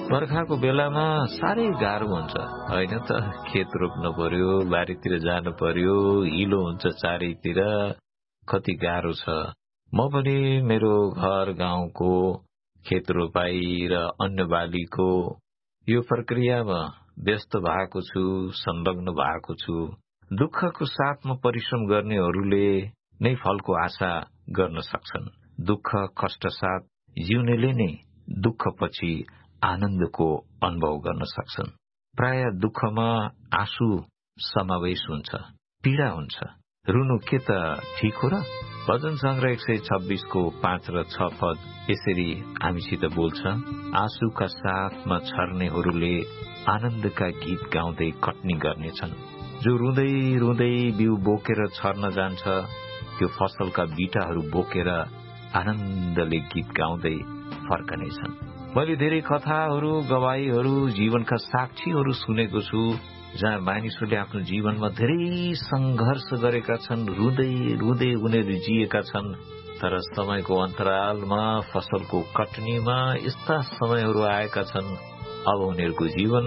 बर्खाको बेलामा साह्रै गाह्रो हुन्छ होइन त। खेत रोप्नु पर्यो, बारीतिर जानु पर्यो, हिलो हुन्छ चारैतिर, कति गाह्रो छ। म पनि मेरो घर गाउँको खेत रोपाई र अन्न बालीको यो प्रक्रियामा व्यस्त भएको छु, संलग्न भएको छु। दुःखको साथमा परिश्रम गर्नेहरूले नै फलको आशा गर्न सक्छन्। दुःख कष्ट साथ जिउनेले नै दुःखपछि आनन्दको अनुभव गर्न सक्छन्। प्राय दुःखमा आँसु समावेश हुन्छ, पीड़ा हुन्छ। रुनु के त ठीक हो र? भजन संग्रह 126 को 5 र 6 पद यसरी हामीसित बोल्छ, आँसुका साथमा छर्नेहरूले आनन्दका गीत गाउँदै कटनी गर्नेछन्। जो रुँदै रुँदै बिउ बोकेर छर्न जान्छ, त्यो फसलका बिटाहरू बोकेर आनन्दले गीत गाउँदै फर्कनेछन्। मैले धेरै कथाहरू, गवाईहरू, जीवनका साक्षीहरू सुनेको छु, जहाँ मानिसहरूले आफ्नो जीवनमा धेरै संघर्ष गरेका छन्, रुँदै रुँदै उनीहरू जिएका छन्। तर समयको अन्तरालमा, फसलको कटनीमा यस्ता समयहरू आएका छन्, अब उनीहरूको जीवन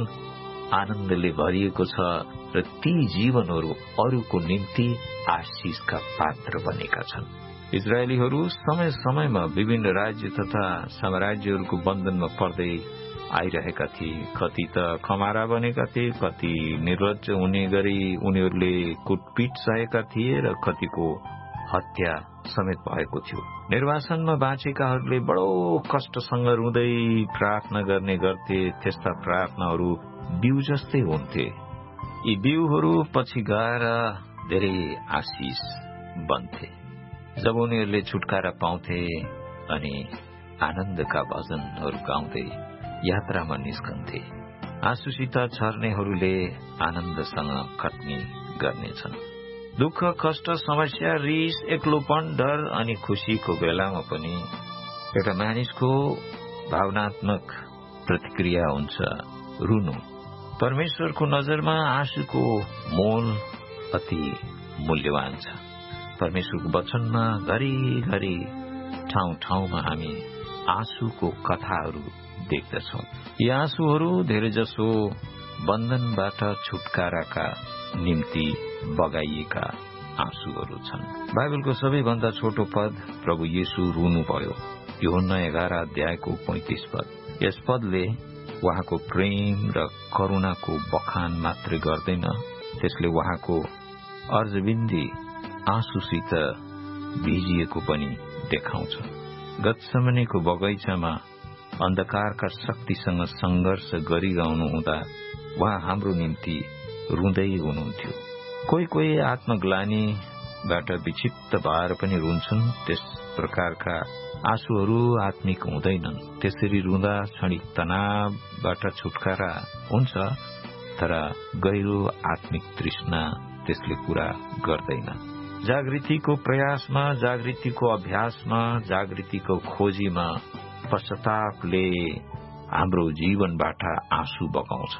आनन्दले भरिएको छ र ती जीवनहरू अरूको निम्ति आशिषका पात्र बनेका छन्। इजरायलीहरू समय समयमा विभिन्न राज्य तथा साम्राज्यहरूको बन्धनमा पर्दै आइरहेका थिए। कति त खमारा बनेका थिए, कति निर्लज्ज हुने गरी उनीहरूले कुटपिट सहेका थिए र कतिको हत्या समेत भएको थियो। निर्वासनमा बाँचेकाहरूले बडो कष्टसँग रुँदै प्रार्थना गर्ने गर्थे। त्यस्ता प्रार्थनाहरू बिउ जस्तै हुन्थे। यी बिउहरू पछि गएर धेरै आशिष बन्थे जब उनीहरूले छुटकारा पाउँथे अनि आनन्दका भजनहरू गाउँदै यात्रामा निस्कन्थे। आँसुसित छर्नेहरूले आनन्दसँग कटनी गर्नेछन्। दुःख, कष्ट, समस्या, रिस, एक्लोपन, डर अनि खुशीको बेलामा पनि एउटा मानिसको भावनात्मक प्रतिक्रिया हुन्छ रुनु। परमेश्वरको नजरमा आँसुको मोल अति मूल्यवान छ। परमेश्वरको वचनमा घरिघरि ठाउँ ठाउँमा हामी आँसुको कथाहरू देख्दछौँ। यी आँसुहरू धेरैजसो बन्धनबाट छुटकाराका निम्ति बगाइएका आँसुहरू छन्। बाइबलको सबैभन्दा छोटो पद प्रभु येशू रुनुभयो। यूहन्ना 11 अध्यायको 35 पद। यस पदले उहाँको प्रेम र करुणाको बखान मात्रै गर्दैन, त्यसले उहाँको अर्जबिन्दी आँसुसित भिजिएको पनि देखाउँछ। गतसमनीको बगैँचामा अन्धकारका शक्तिसँग संघर्ष गरिरहनु हुँदा उहाँ हाम्रो निम्ति रुँदै हुनुहुन्थ्यो। कोही कोही आत्मग्लानीबाट विक्षिप्त भएर पनि रुन्छन्। त्यस प्रकारका आँसुहरू आत्मिक हुँदैनन्। त्यसरी रुँदा क्षणिक तनावबाट छुटकारा हुन्छ, तर गहिरो आत्मिक तृष्णा त्यसले पूरा गर्दैन। जागृतिको प्रयासमा, जागृतिको अभ्यासमा, जागृतिको खोजीमा पश्चातापले हाम्रो जीवनबाट आँसु बगाउँछ।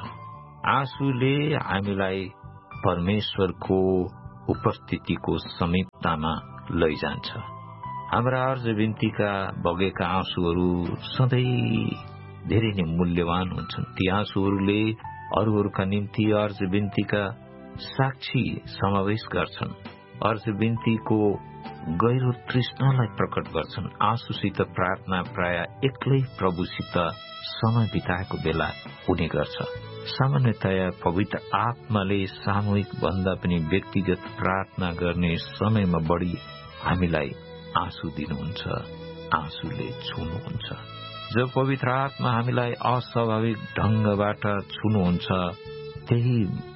आँसुले हामीलाई परमेश्वरको उपस्थितिको समीपतामा लैजान्छ। हाम्रा अर्ज बिन्तीका बगेका आँसुहरू सधैँ धेरै नै मूल्यवान हुन्छन्। ती आँसुहरूले अरूहरूका निम्ति अर्ज बिन्तीका साक्षी समावेश गर्छन्। अर्ज बिन्तीको गहिरो तृष्णालाई प्रकट गर्छन्। आँसुसित प्रार्थना प्राय एक्लै प्रभुसित समय बिताएको बेला हुने गर्छ। सामान्यतया पवित्र आत्माले सामूहिक भन्दा पनि व्यक्तिगत प्रार्थना गर्ने समयमा बढी हामीलाई आँसु दिनुहुन्छ, आँसुले छुनुहुन्छ। जब पवित्र आत्मा हामीलाई अस्वाभाविक ढंगबाट छुनुहुन्छ, त्यही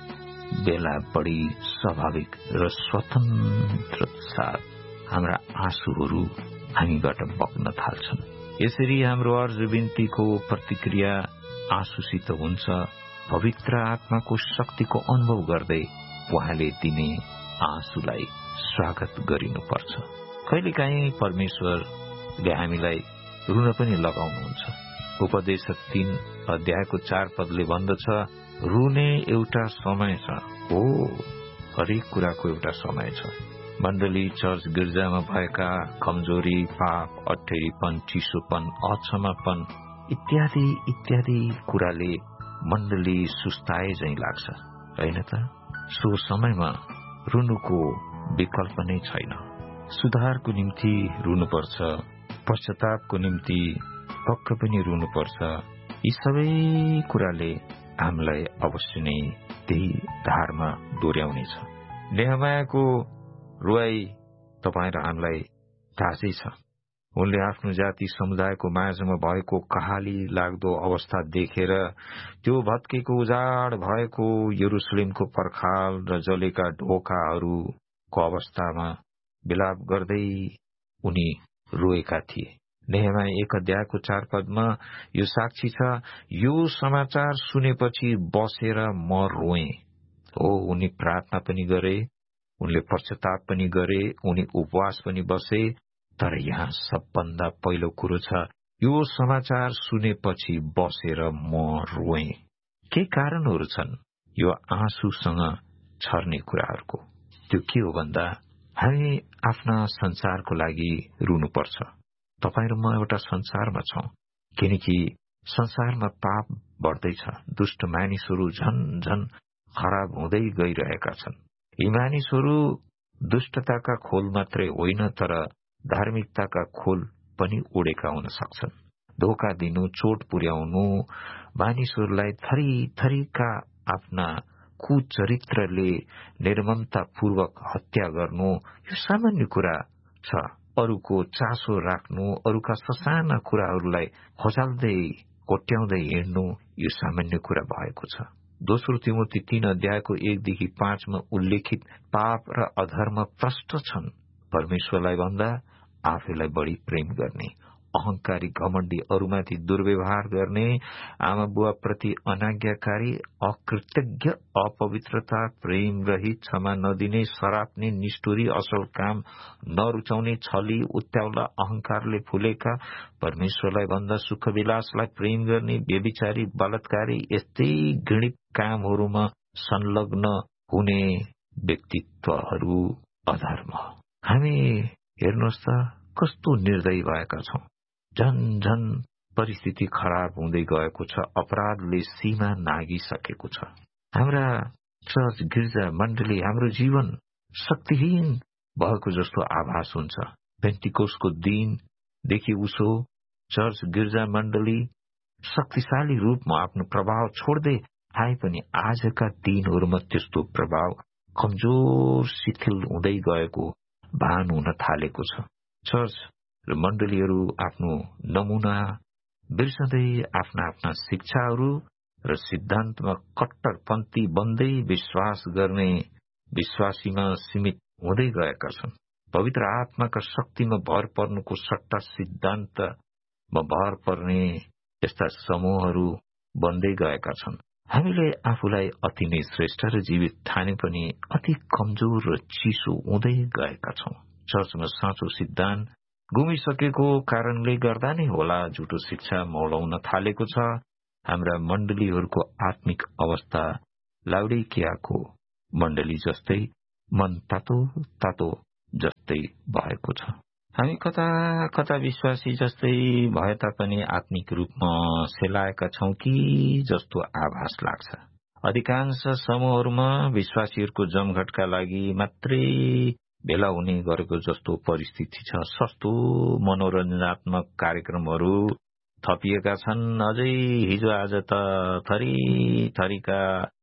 बेला बढी स्वाभाविक र स्वतन्त्र साथ हाम्रा आँसुहरू हामीबाट बग्न थाल्छन्। यसरी हाम्रो अर्ज बिन्तीको प्रतिक्रिया आँसुसित हुन्छ। पवित्र आत्माको शक्तिको अनुभव गर्दै उहाँले दिने आँसुलाई स्वागत गरिनुपर्छ। कहिलेकाहीँ परमेश्वरले हामीलाई रुन पनि लगाउनुहुन्छ। उपदेश 3 अध्यायको 4 पदले भन्दछ, रुने एउटा समय छ। हो, हरेक कुराको एउटा समय छ। मण्डली, चर्च, गिर्जामा भएका कमजोरी, पाप, अठेरीपन, चिसोपन, अक्षमापन इत्यादि इत्यादि कुराले मण्डली सुस्ताए झैं लाग्छ, होइन त? सो समयमा रुनुको विकल्प नै छैन। सुधारको निम्ति रुनुपर्छ, पश्चातापको निम्ति पक्क पनि रुनुपर्छ। यी सबै कुराले हामीलाई अवश्य नै त्यही धारमा डोर्याउनेछ। नेहमायाको रुवाई तपाईँ र हामीलाई थाहै छ। उनले आफ्नो जाति समुदायको माझमा भएको कहाली लाग्दो अवस्था देखेर त्यो भत्केको उजाड भएको यरुशलेमको पर्खाल र जलेका ढोकाहरूको अवस्थामा विलाप गर्दै उनी रोएका थिए। नेहमाया 1 अध्यायको 4 पदमा यो साक्षी छ, यो समाचार सुनेपछि बसेर म रोएँ। हो, उनी प्रार्थना पनि गरे, उनले पश्चाताप पनि गरे, उनी उपवास पनि बसे। तर यहाँ सबभन्दा पहिलो कुरो छ, यो समाचार सुनेपछि बसेर म रोएँ। के कारणहरू छन् यो आँसुसँग छर्ने कुराहरूको? त्यो के हो भन्दा हामी आफ्ना संसारको लागि रुनुपर्छ। तपाईँ र म एउटा संसारमा छौं, किनकि संसारमा पाप बढ्दैछ। दुष्ट मानिसहरू झन झन खराब हुँदै गइरहेका छन्। यी मानिसहरू दुष्टताका खोल मात्रै होइन, तर धार्मिकताका खोल पनि उडेका हुन सक्छन्। धोका दिनु, चोट पुर्याउनु, मानिसहरूलाई थरी थरीका आफ्ना कुचरित्रले निर्ममतापूर्वक हत्या गर्नु यो सामान्य कुरा छ। अरूको चासो राख्नु, अरूका ससाना कुराहरूलाई खोजाल्दै कोट्याउँदै हिँड्नु यो सामान्य कुरा भएको छ। दोस्रो तिमोथी 3 अध्यायको 1देखि 5 मा उल्लेखित पाप र अधर्म प्रष्ट छन्। परमेश्वरलाई भन्दा आफैलाई बढी प्रेम गर्ने, अहंकारी, घमण्डी, अरूमाथि दुर्व्यवहार गर्ने, आमा बुवा प्रति अनाज्ञाकारी, अकृतज्ञ, अपवित्रता, प्रेम रहित, क्षमा नदिने, सराप्ने, निष्ठुरी, असल काम नरुचाउने, छली, उत्याउला, अहंकारले फुलेका, परमेश्वरलाई भन्दा सुख विलासलाई प्रेम गर्ने, व्यभिचारी, बलात्कारी, यस्तै घृणित कामहरूमा संलग्न हुने व्यक्तित्वहरू अधर्म। हामी हेर्नुहोस् त कस्तो निर्दयी भएका छौं। झन झन परिस्थिति खराब हुँदै गएको छ। अपराधले सीमा नागिसकेको छ। हाम्रा चर्च, गिर्जा, मण्डली, हाम्रो जीवन शक्तिहीन भएको जस्तो आभास हुन्छ। पेन्टिकोस्टको दिनदेखि उसो चर्च, गिर्जा, मण्डली शक्तिशाली रूपमा आफ्नो प्रभाव छोड्दै आए पनि आजका दिनहरूमा त्यस्तो प्रभाव कमजोर, शिथिल हुँदै गएको भान हुन थालेको छ। चर्च र मण्डलीहरू आफ्नो नमुना बिर्सँदै आफ्ना आफ्ना शिक्षाहरू र सिद्धान्तमा कट्टरपन्थी बन्दै विश्वास गर्ने विश्वासीमा सीमित हुँदै गएका छन्। पवित्र आत्माका शक्तिमा भर पर्नुको सट्टा सिद्धान्तमा भर पर्ने यस्ता समूहहरू बन्दै गएका छन्। हामीले आफूलाई अति नै श्रेष्ठ र जीवित ठाने पनि अति कमजोर र चिसो हुँदै गएका छौं। चर्चमा साँचो सिद्धान्त गुमिसकेको कारणले गर्दा नै होला झुटो शिक्षा मौलाउन थालेको छ। हाम्रा मण्डलीहरूको आत्मिक अवस्था लाउडिकियाको मण्डली जस्तै मन तातो तातो जस्तै भएको छ। हामी कता कता विश्वासी जस्तै भए तापनि आत्मिक रूपमा सेलाएका छौं कि जस्तो आभास लाग्छ। अधिकांश समूहहरूमा विश्वासीहरूको जमघटका लागि मात्रै भेला हुने गरेको जस्तो परिस्थिति छ। सस्तो मनोरञ्जनात्मक कार्यक्रमहरू थपिएका छन्। अझै हिजो आज त थरी थरीका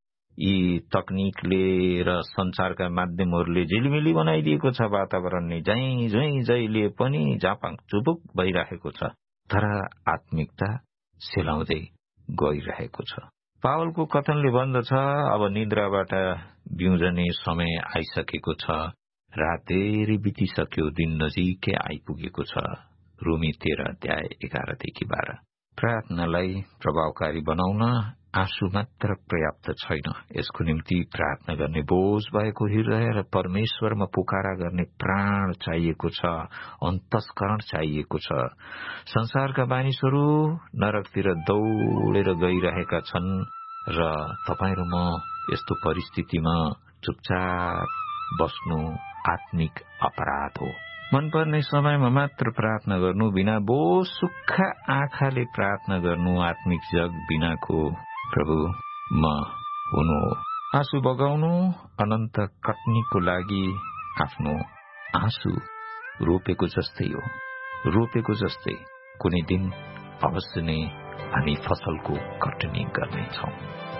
यी तकनिकले र संचारका माध्यमहरूले झिलिमिली बनाइदिएको छ। वातावरण नै झैं झैं जहिले पनि झापाङ चुपुक भइरहेको छ। तर आत्मिकता सेलाउँदै गइरहेको छ। पावलको कथनले भन्दछ, अब निद्राबाट बिउजने समय आइसकेको छ। रात धेरै बितिसक्यो, दिन नजिकै आइपुगेको छ। रोमी 13 अध्याय 11देखि 12। प्रार्थनालाई प्रभावकारी बनाउन आँसु मात्र पर्याप्त छैन। यसको निम्ति प्रार्थना गर्ने बोझ भएको हृदय र परमेश्वरमा पुकारा गर्ने प्राण चाहिएको छ, अन्तस्करण चाहिएको छ। संसारका मानिसहरू नरकतिर दौडेर गइरहेका छन् र तपाईँ र म यस्तो परिस्थितिमा चुपचाप बस्नु आत्मिक अपराध हो। मनपर्ने समयमा मात्र प्रार्थना गर्नु, बिना बोझ सुक्खा आँखाले प्रार्थना गर्नु आत्मिक जग बिनाको प्रभु म हुनु हो। आँसु बगाउनु अनन्त कटनीको लागि आफ्नो आँसु रोपेको जस्तै हो। रोपेको जस्तै कुनै दिन अवश्य नै हामी फसलको कटनी गर्नेछौं।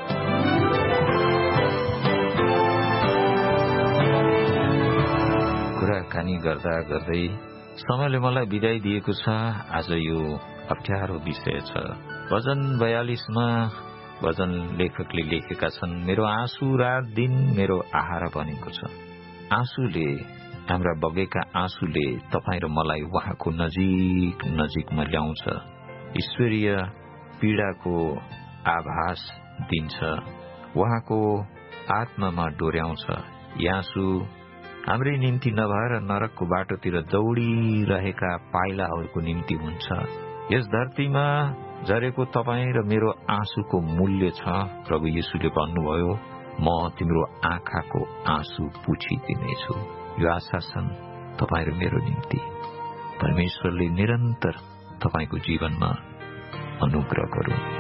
कुराकानी गर्दा गर्दै समयले मलाई बिदाई दिएको छ। आज यो अप्ठ्यारो विषय छ। भजन 42 मा भजन लेखकले लेखेका छन्, मेरो आँसु रात दिन मेरो आहार बनेको छ। आँसुले, हाम्रा बगेका आँसुले तपाईँ र मलाई उहाँको नजिकमा ल्याउँछ, ईश्वरीय पीडाको आभास दिन्छ, उहाँको आत्मामा डोर्याउँछ। आँसु हाम्रै निम्ति नभएर नरकको बाटोतिर दौडिरहेका पाइलाहरूको निम्ति हुन्छ। यस धरतीमा झरेको तपाईँ र मेरो आँसुको मूल्य छ। प्रभु येशूले भन्नुभयो, म तिम्रो आँखाको आँसु पुछिदिनेछु। यो आशा छन् तपाईँ र मेरो निम्ति। परमेश्वरले निरन्तर तपाईँको जीवनमा अनुग्रह गरून्।